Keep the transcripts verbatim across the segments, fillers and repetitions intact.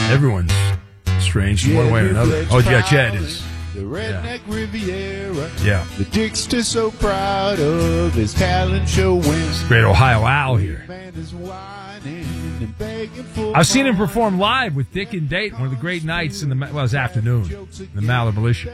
Everyone's strange in one way or another. Oh, yeah, Jed is. The Redneck yeah. Riviera. Yeah. The Dickster so proud of his talent show wins. Great Ohio Owl here. I've seen him perform live with Dick and Date, one of the great nights in the, well, it was afternoon, the Maller Militia.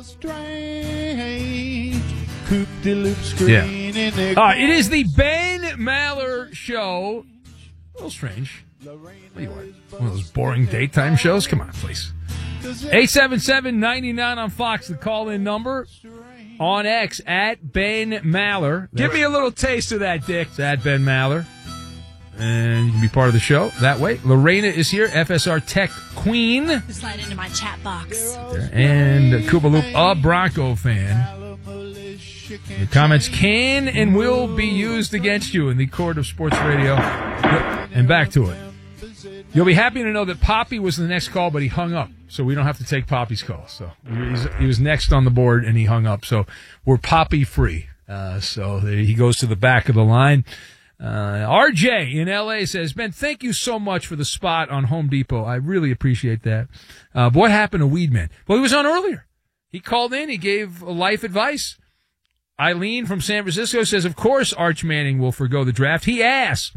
Yeah. Uh, it is the Ben Maller Show. A little strange. What do you want? One of those boring daytime shows? Come on, please. eight seven seven, nine nine on Fox, the call-in number. On X, at Ben Maller. Give me a little taste of that, Dick. It's at Ben Maller. And you can be part of the show that way. Lorena is here, F S R Tech Queen. Slide into my chat box. And Koopa Loop, a Bronco fan. Your comments can and will be used against you in the court of sports radio. And back to it. You'll be happy to know that Poppy was the next call, but he hung up, so we don't have to take Poppy's call. So he's, he was next on the board, and he hung up. So we're Poppy free. Uh, so there he goes to the back of the line. Uh, R J in L A says, Ben, thank you so much for the spot on Home Depot. I really appreciate that. Uh, but what happened to Weedman? Well, he was on earlier. He called in. He gave life advice. Eileen from San Francisco says, of course Arch Manning will forgo the draft. He asked.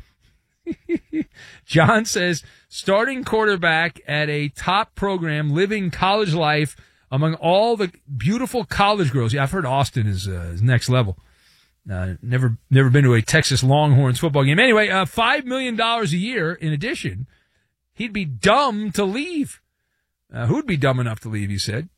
John says, starting quarterback at a top program, living college life among all the beautiful college girls. Yeah, I've heard Austin is, uh, is next level. Uh, never, never been to a Texas Longhorns football game. Anyway, uh, five million dollars a year in addition. He'd be dumb to leave. Uh, who'd be dumb enough to leave, he said.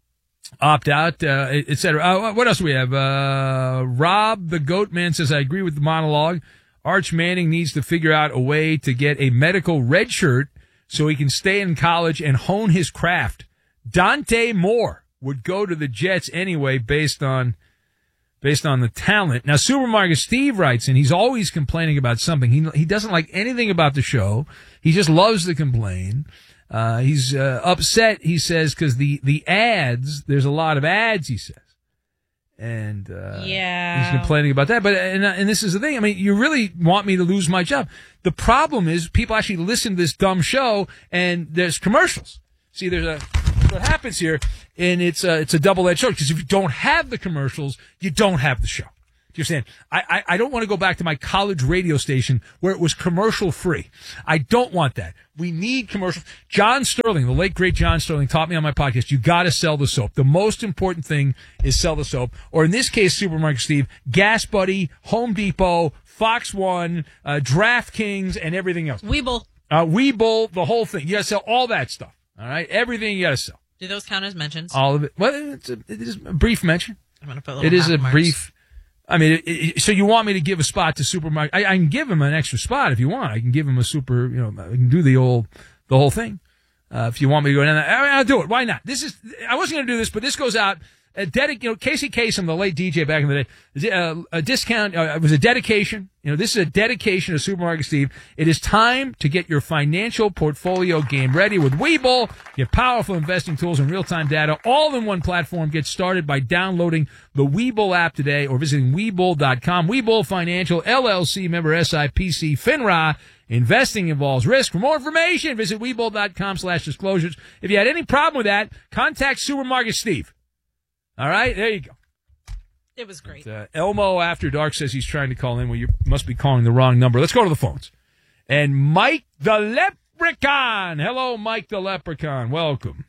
Opt out, uh, et cetera. Uh, what else do we have? Uh, Rob the Goat Man says, I agree with the monologue. Arch Manning needs to figure out a way to get a medical red shirt so he can stay in college and hone his craft. Dante Moore would go to the Jets anyway based on based on the talent. Now, Supermarket Steve writes, and he's always complaining about something. He he doesn't like anything about the show. He just loves to complain. Uh, he's uh, upset, he says, because the, the ads, there's a lot of ads, he says. And uh, yeah. he's complaining about that. But and, and this is the thing. I mean, you really want me to lose my job. The problem is people actually listen to this dumb show, and there's commercials. See, there's a what happens here, and it's a, it's a double-edged sword, because if you don't have the commercials, you don't have the show. Do you understand? I, I, I don't want to go back to my college radio station where it was commercial-free. I don't want that. We need commercials. John Sterling, the late, great John Sterling, taught me on my podcast, you got to sell the soap. The most important thing is sell the soap. Or in this case, Supermarket Steve, Gas Buddy, Home Depot, Fox One, uh, DraftKings, and everything else. Weeble. Uh, Weeble, the whole thing. You got to sell all that stuff. All right? Everything you got to sell. Do those count as mentions? All of it. Well, it's a, it is a brief mention. I'm going to put a little It is a marks. brief. I mean, it, it, so you want me to give a spot to Supermarket? I, I can give him an extra spot if you want. I can give him a super, you know, I can do the old, the whole thing. Uh, if you want me to go down there, I'll do it. Why not? This is, I wasn't going to do this, but this goes out. A dedic- you know, Casey Kasem, the late D J back in the day, uh, a discount, uh, it was a dedication. You know, this is a dedication to Supermarket Steve. It is time to get your financial portfolio game ready with Webull. Get powerful investing tools and real-time data all in one platform. Get started by downloading the Webull app today or visiting Webull dot com. Webull Financial, L L C, member S I P C, FINRA. Investing involves risk. For more information, visit Webull dot com slash disclosures. If you had any problem with that, contact Supermarket Steve. All right, there you go. It was great. But, uh, Elmo After Dark says he's trying to call in. Well, you must be calling the wrong number. Let's go to the phones. And Mike the Leprechaun. Hello, Mike the Leprechaun. Welcome.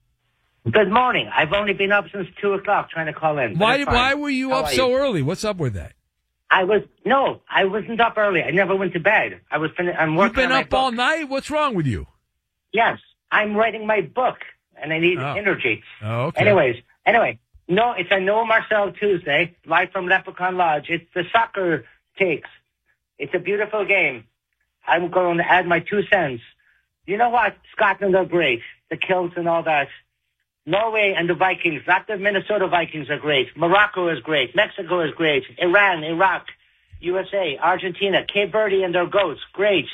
Good morning. I've only been up since two o'clock trying to call in. Why Why were you How up are so you? early? What's up with that? I was, no, I wasn't up early. I never went to bed. I was, fin- I'm You've working been on my up book. all night? What's wrong with you? Yes, I'm writing my book, and I need Oh. energy. Oh, okay. Anyways, anyway, no, it's a No Marcel Tuesday, live from Leprechaun Lodge. It's the soccer takes. It's a beautiful game. I'm going to add my two cents. You know what? Scotland are great. The kilts and all that. Norway and the Vikings, not the Minnesota Vikings, are great. Morocco is great. Mexico is great. Iran, Iraq, U S A, Argentina, Cape Verde and their goats, great.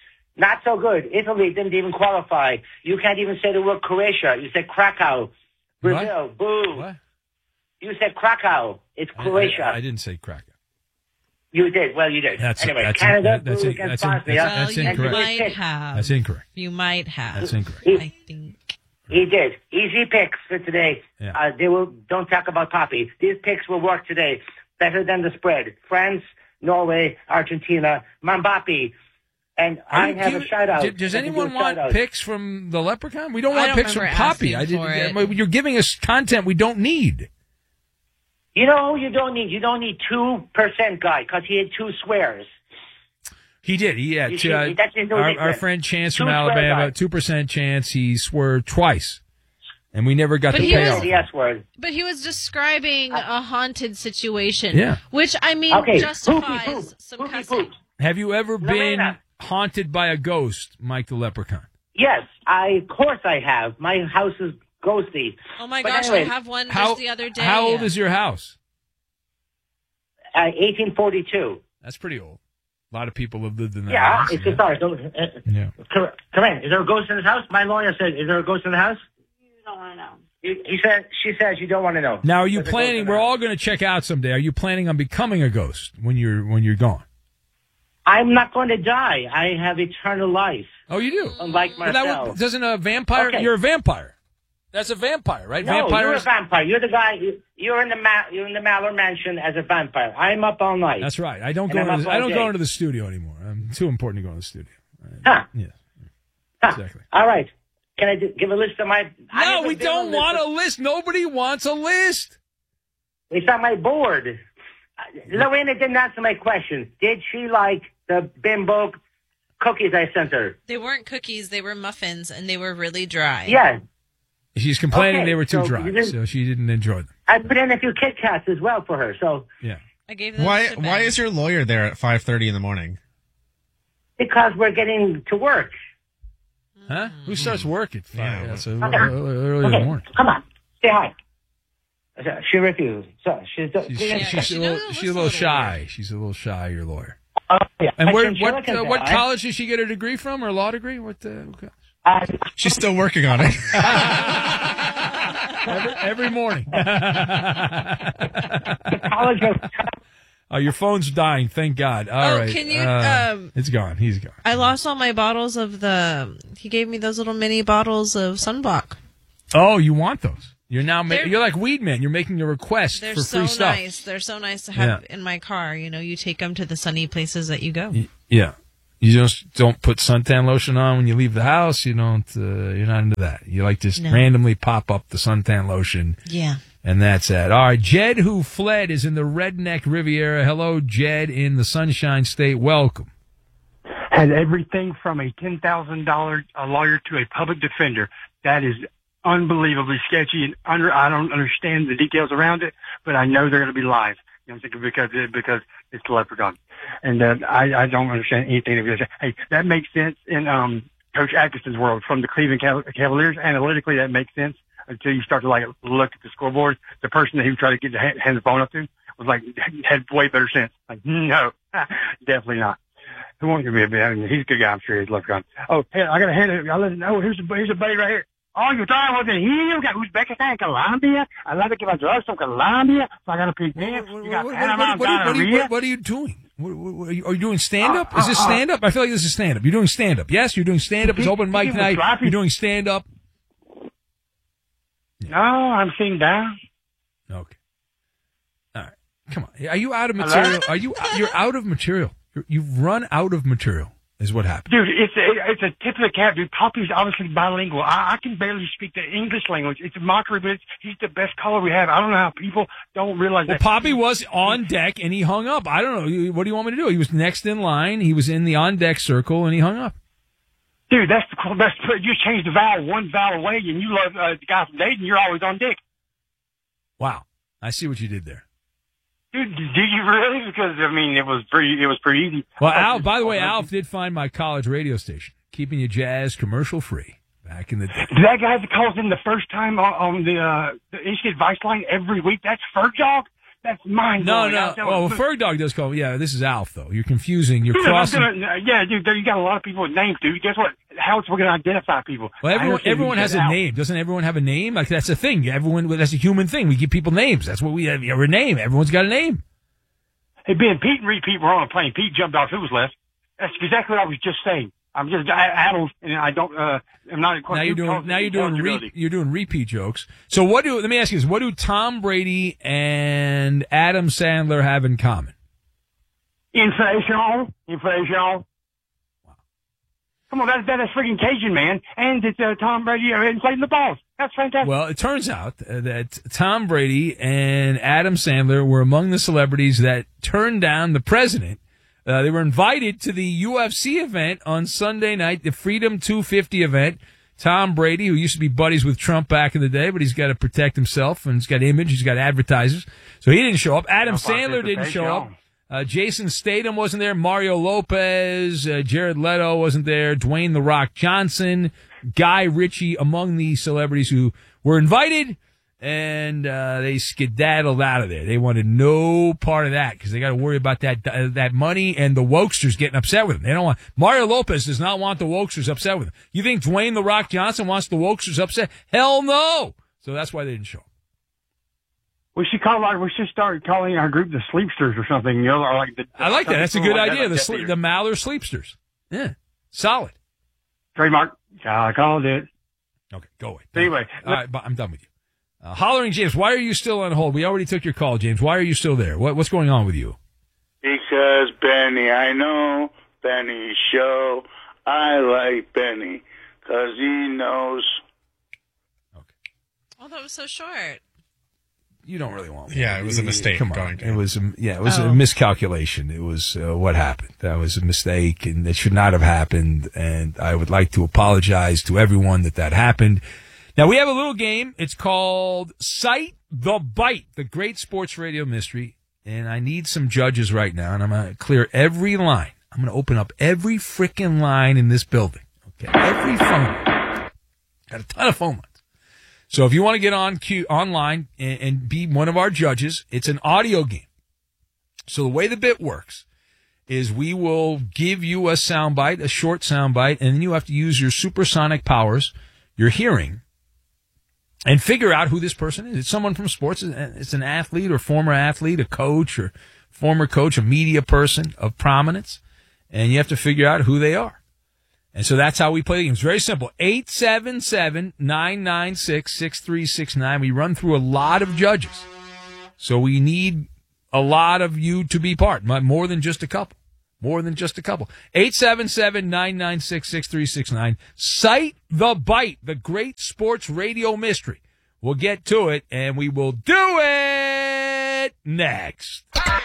Not so good. Italy didn't even qualify. You can't even say the word Croatia. You said Krakow. Brazil, What? boo. What? You said Krakow. It's I- Croatia. I, I didn't say Krakow. You did. Well, you did. That's anyway, that's Canada that, that's blew it, against that's in- Bosnia. that's- that's well, you incorrect. might have. That's incorrect. You might have. That's incorrect. I think. He did. Easy picks for today. Yeah. Uh, they will. Don't talk about Poppy. These picks will work today. Better than the spread. France, Norway, Argentina, Mbappe. And Are I you have a kidding? shout out. Does- Does anyone want picks from the Leprechaun? We don't I want don't picks from remember Poppy. I asking for did, it. You're giving us content we don't need. You know who you don't need? You don't need two percent guy because he had two swears. He did. He had You uh, see, that's in those our, eight our men. friend Chance Two from swear Alabama, guys. two percent chance. He swear twice, and we never got But the he was- payoff. The S word. But he was describing a haunted situation. Yeah. Which, I mean, Okay, justifies poopy poop. some Poopy cussing. poop. Have you ever been Lorena. haunted by a ghost, Mike the Leprechaun? Yes, I. Of course, I have. My house is ghosty. Oh my But gosh, anyway, I have one How just the other day. How old is your house? Uh, eighteen forty-two. That's pretty old. A lot of people have lived in that Yeah, house. it's a start. So, uh, Yeah. Cor- Corinne, is there a ghost in his house? My lawyer said, "Is there a ghost in the house?" You don't want to know. He, he said, "She says you don't want to know." Now, are you There's a ghost planning? in the We're house. all going to check out someday. Are you planning on becoming a ghost when you're when you're gone? I'm not going to die. I have eternal life, Oh, you do. unlike But that Marcel. would, doesn't a vampire? Okay. You're a vampire. That's a vampire, right? No, you're a Vampires. vampire. You're the guy. you- You're in the Ma- you're in the Maller Mansion as a vampire. I'm up all night. That's right. I don't And go. I'm Into up the, I all don't day. go into the studio anymore. I'm too important to go into the studio. Huh. Yeah. Huh. Exactly. All right. Can I do, give a list of my? I No, never we did don't list want of- a list. Nobody wants a list. It's on my board. Uh, Lorena didn't answer my question. Did she like the bimbo cookies I sent her? They weren't cookies, they were muffins, and they were really dry. Yeah. She's complaining Okay, they were too so dry, you didn't- so she didn't enjoy them. I put in a few Kit Kats as well for her. So Yeah. I gave them Why? to Ben. Why is your lawyer there at five thirty in the morning? because we're getting to work. Huh? Who starts work at five? Yeah. Yeah, so Okay. early, early in the Okay, morning. come on. Say hi. So She refused. So she's, She's, Yeah, she's, she a knows little, it she's a looks little a little shy. She's a little shy, your lawyer. Oh, yeah. And I where, can sure what can uh, say what hi. college did she get her degree from, or law degree? What? Uh, what college? Uh, She's still working on it. every, every morning. college of Oh, your phone's dying. Thank God. All Oh, right. can you, Uh, um, it's gone. He's gone. I lost all my bottles of the. He gave me those little mini bottles of Sunblock. Oh, you want those? You're now ma- They're- you're like Weed Man. You're making a request They're for so free stuff. nice. They're so nice to have in my car. You know, you take them to the sunny places that you go. Y- Yeah. You just don't put suntan lotion on when you leave the house. You don't. Uh, you're not into that. You like to just No. randomly pop up the suntan lotion, Yeah. and that's it. All right. Jed, who fled, is in the Redneck Riviera. Hello, Jed, in the Sunshine State. Welcome. Has everything from a ten thousand dollars a lawyer to a public defender. That is unbelievably sketchy, and under, I don't understand the details around it, but I know they're going to be live. You know, because because it's the Leprechaun, and uh, I I don't understand anything of this. Hey, that makes sense in um Coach Atkinson's world from the Cleveland Cav- Cavaliers. Analytically, that makes sense until you start to like look at the scoreboard. The person that he would try to get the hand, hand the phone up to was like had way better sense. Like no, definitely not. Who wants to be a bit? I mean, he's a good guy. I'm sure he's Leprechaun. Oh, hey, I got a hand. I let him know. Here's a here's a buddy right here. Oh, you're talking about the here? You got Uzbekistan, Colombia. I love to give a drugs from Colombia. So I got to pick him. You got What, Panama, what, what, what, are you, gonorrhea. what, what are you doing? What, what, what are, you, are you doing stand up? Is this stand up? I feel like this is stand up. You're doing stand up. Yes, you're doing stand up. It's open mic night. You're doing stand up. No, I'm sitting down. Okay. All right. Come on. Are you out of material? Are you? You're out of material. You're, you've run out of material. Is what happened. Dude, it's a, it's a tip of the cap, dude. Poppy's obviously bilingual. I, I can barely speak the English language. It's a mockery, but it's, he's the best caller we have. I don't know how people don't realize Well, that. Poppy was on deck and he hung up. I don't know. You- What do you want me to do? He was next in line. He was in the on deck circle and he hung up. Dude, that's the cool. That's you just changed the vowel one vowel away, and you love uh, the guy from Dayton. You're always on dick. Wow. I see what you did there. Dude, did you really? Because I mean, it was pretty. It was pretty easy. Well, Al, by the way, Alf did find my college radio station, keeping you jazz commercial free back in the day. That guy that calls in the first time on, on the uh, the instant advice line every week. That's Ferg. That's mind No, blowing. no. Oh, well, Ferg Dog does call. Yeah, this is Alf, though. You're confusing. You're Dude, I'm crossing. gonna, yeah, dude, there you got a lot of people with names, dude. Guess what? How else we're going to identify people? Well, I everyone, understand everyone you has said a Al. name. Doesn't everyone have a name? Like, that's a thing. Everyone, that's a human thing. We give people names. That's what we have. Our name. Everyone's got a name. Hey, Ben, Pete and Repeat were on a plane. Pete jumped off. Who was left? That's exactly what I was just saying. I'm just addled, and I don't. Uh, I'm not. Now you're doing. Now you're doing. Re, you're doing repeat jokes. So what do? Let me ask you this: what do Tom Brady and Adam Sandler have in common? Inflation. Inflation. Wow. Come on, that that is freaking Cajun, man, and it's uh, Tom Brady uh, inflating the balls. That's fantastic. Well, it turns out that Tom Brady and Adam Sandler were among the celebrities that turned down the president. Uh, they were invited to the U F C event on Sunday night, the Freedom two fifty event. Tom Brady, who used to be buddies with Trump back in the day, but he's got to protect himself, and he's got image, he's got advertisers. So he didn't show up. Adam Sandler didn't show up. Uh, Jason Statham wasn't there. Mario Lopez, uh, Jared Leto wasn't there. Dwayne The Rock Johnson, Guy Ritchie, among the celebrities who were invited. And uh, they skedaddled out of there. They wanted no part of that because they got to worry about that uh, that money and the wokesters getting upset with them. They don't want Mario Lopez does not want the wokesters upset with him. You think Dwayne The Rock Johnson wants the wokesters upset? Hell no. So that's why they didn't show up. We should call our, we should start calling our group the Sleepsters or something. You know, or like the, I like that. That's a good like idea. Like the sle- the Maller Sleepsters. Yeah, solid. Trademark. I called it. Okay, go away. Anyway, all right, I'm done with you. Uh, Hollering James, why are you still on hold? We already took your call, James. Why are you still there? What, what's going on with you? Because Benny, I know Benny's show. I like Benny because he knows. Okay. Oh, that was so short. You don't really want. Yeah, it was a mistake. Come on, going to. it was. A, yeah, it was oh. a miscalculation. It was uh, what happened. That was a mistake, and it should not have happened. And I would like to apologize to everyone that that happened. Now, we have a little game. It's called Cite the Bite, the great sports radio mystery. And I need some judges right now, and I'm going to clear every line. I'm going to open up every frickin' line in this building. Okay, every phone line. Got a ton of phone lines. So if you want to get on Q, online and, and be one of our judges, it's an audio game. So the way the bit works is we will give you a soundbite, a short soundbite, and then you have to use your supersonic powers, your hearing, and figure out who this person is. It's someone from sports. It's an athlete or former athlete, a coach or former coach, a media person of prominence. And you have to figure out who they are. And so that's how we play the game. It's very simple. eight seven seven, nine nine six, six three six nine. We run through a lot of judges. So we need a lot of you to be part, more than just a couple. More than just a couple. eight seven seven, nine nine six, six three six nine. Cite the Bite, the great sports radio mystery. We'll get to it, and we will do it next.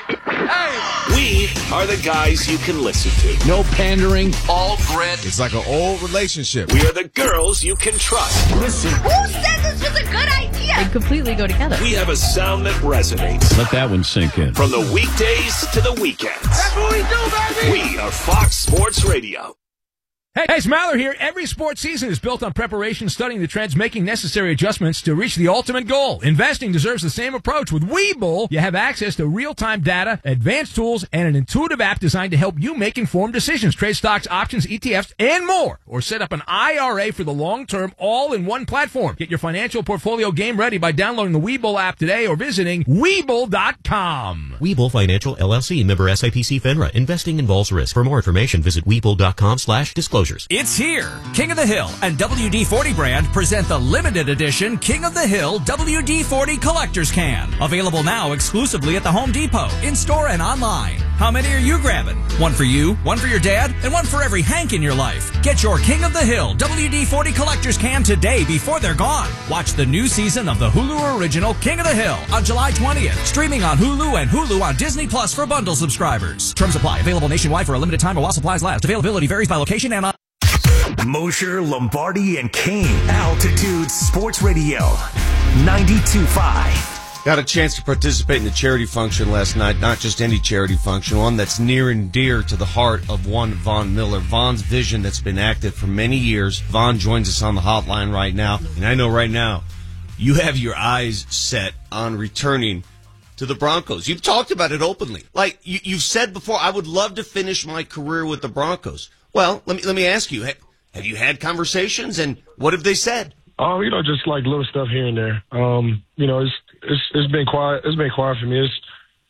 We are the guys you can listen to. No pandering. All grit. It's like an old relationship. We are the girls you can trust. Listen. Who said this was a good idea? They completely go together. We have a sound that resonates. Let that one sink in. From the weekdays to the weekends. That's what we do, baby! We are Fox Sports Radio. Hey, hey, it's Maller here. Every sports season is built on preparation, studying the trends, making necessary adjustments to reach the ultimate goal. Investing deserves the same approach. With Webull, you have access to real-time data, advanced tools, and an intuitive app designed to help you make informed decisions. Trade stocks, options, E T Fs, and more. Or set up an I R A for the long term, all in one platform. Get your financial portfolio game ready by downloading the Webull app today or visiting Webull dot com. Webull Financial, L L C, member S I P C FINRA. Investing involves risk. For more information, visit Webull dot com slash disclosures. It's here. King of the Hill and W D forty brand present the limited edition King of the Hill W D forty Collector's Can. Available now exclusively at the Home Depot, in-store and online. How many are you grabbing? One for you, one for your dad, and one for every Hank in your life. Get your King of the Hill W D forty Collector's Can today before they're gone. Watch the new season of the Hulu original King of the Hill on July twentieth. Streaming on Hulu and Hulu on Disney Plus for bundle subscribers. Terms apply. Available nationwide for a limited time or while supplies last. Availability varies by location and on... Mosher, Lombardi, and Kane. Altitude Sports Radio. ninety-two point five. Got a chance to participate in the charity function last night. Not just any charity function, one that's near and dear to the heart of one Von Miller. Von's vision that's been active for many years. Von joins us on the hotline right now. And I know right now you have your eyes set on returning to the Broncos. You've talked about it openly. Like you, you've said before, I would love to finish my career with the Broncos. Well, let me let me ask you, have you had conversations, and what have they said? Oh, you know, just like little stuff here and there. Um, you know, it's it's it's been quiet. It's been quiet for me. It's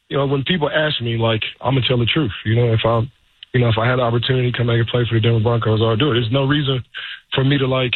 you know, when people ask me, like, I'm gonna tell the truth. You know, if I, you know, if I had the opportunity to come back and play for the Denver Broncos, I would do it. There's no reason for me to like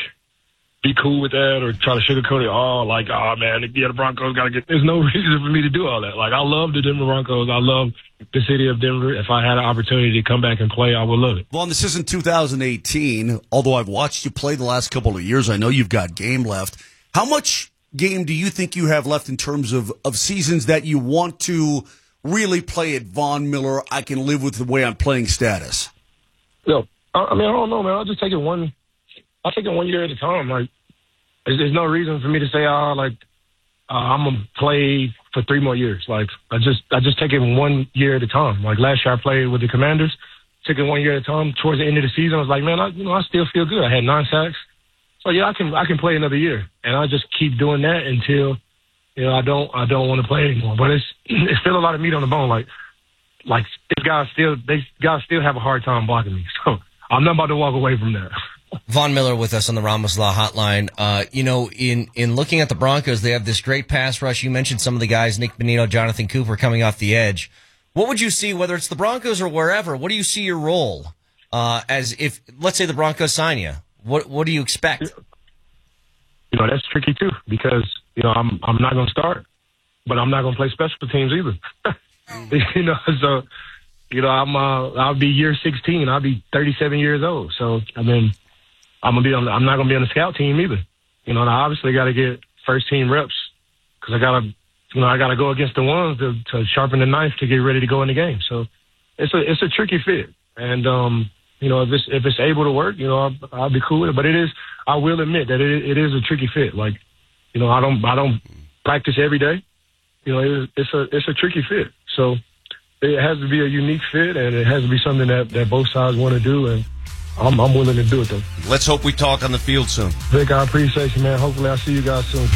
be cool with that or try to sugarcoat it. Oh, like, oh man, yeah, the Broncos gotta get. There's no reason for me to do all that. Like, I love the Denver Broncos. I love the city of Denver. If I had an opportunity to come back and play, I would love it. Vaughn, this isn't two thousand eighteen. Although I've watched you play the last couple of years, I know you've got game left. How much game do you think you have left in terms of, of seasons that you want to really play at Von Miller, I can live with the way I'm playing status? Yo, I, I mean, I don't know, man. I'll just take it one. I'll take it one year at a time. Like, there's, there's no reason for me to say, oh, like, uh, I'm gonna play for three more years. Like, I just, I just take it one year at a time. Like last year, I played with the Commanders. Took it one year at a time. Towards the end of the season, I was like, man, I, you know, I still feel good. I had nine sacks. So yeah, I can, I can play another year, and I just keep doing that until, you know, I don't, I don't want to play anymore. But it's, it's still a lot of meat on the bone. Like, like these guys still, they guys still have a hard time blocking me. So I'm not about to walk away from that. Von Miller with us on the Ramos Law Hotline. Uh, you know, in, in looking at the Broncos, they have this great pass rush. You mentioned some of the guys, Nick Bonito, Jonathan Cooper, coming off the edge. What would you see, whether it's the Broncos or wherever, what do you see your role uh, as if, let's say the Broncos sign you? What what do you expect? You know, that's tricky too, because, you know, I'm I'm not going to start, but I'm not going to play special teams either. You know, so, you know, I'm uh, I'll be year sixteen. I'll be thirty-seven years old. So, I mean, I'm gonna be on. I'm not gonna be on the scout team either. You know, and I obviously got to get first team reps because I gotta, you know, I gotta go against the ones to, to sharpen the knife to get ready to go in the game. So, it's a it's a tricky fit, and um, you know, if it's if it's able to work, you know, I'll, I'll be cool with it. But it is, I will admit that it it is a tricky fit. Like, you know, I don't I don't practice every day. You know, it, it's a it's a tricky fit. So it has to be a unique fit, and it has to be something that, that both sides want to do, and I'm I'm willing to do it though. Let's hope we talk on the field soon. Vic, I appreciate you, man. Hopefully I'll see you guys soon.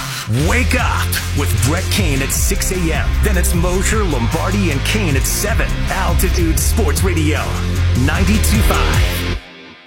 Wake up with Brett Kane at six a.m. Then it's Mosher, Lombardi, and Kane at seven. Altitude Sports Radio, ninety-two point five.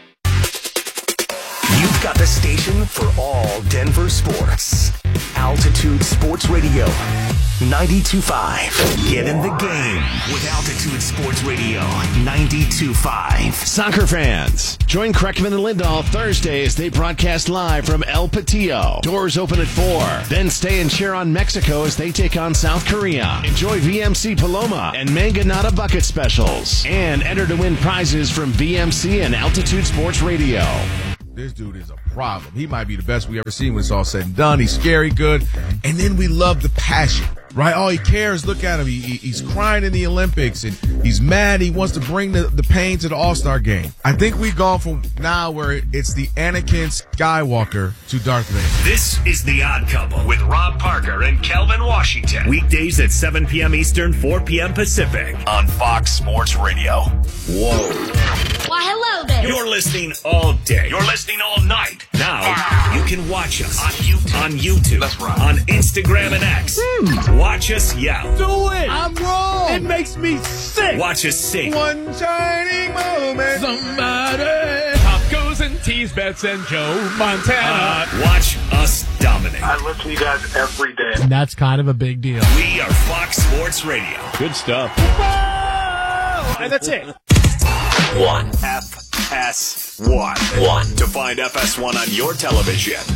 You've got the station for all Denver sports. Altitude Sports Radio, ninety-two point five. Get in the game with Altitude Sports Radio, ninety-two point five. Soccer fans, join Kreckman and Lindahl Thursday as they broadcast live from El Patillo. Doors open at four. Then stay and cheer on Mexico as they take on South Korea. Enjoy V M C Paloma and Manganata bucket specials. And enter to win prizes from V M C and Altitude Sports Radio. This dude is a problem. He might be the best we ever seen when it's all said and done. He's scary good. And then we love the passion, right? All he cares, look at him. He, he, he's crying in the Olympics, and he's mad. He wants to bring the, the pain to the All-Star game. I think we've gone from now where it's the Anakin Skywalker to Darth Vader. This is The Odd Couple with Rob Parker and Kelvin Washington. Weekdays at seven p.m. Eastern, four p.m. Pacific on Fox Sports Radio. Whoa. Why, hello there. You're listening all day. You're listening all night. Now, you can watch us on YouTube. On YouTube. That's right. On Instagram and X. Hmm. Watch us yell. Do it. I'm wrong. It makes me sick. Watch us sing. One shining moment. Somebody. Pop goes and tease bets and Joe Montana. Uh, watch us dominate. I listen to you guys every day. And that's kind of a big deal. We are Fox Sports Radio. Good stuff. Whoa! And that's it. One. F S one. One. To find F S one on your television,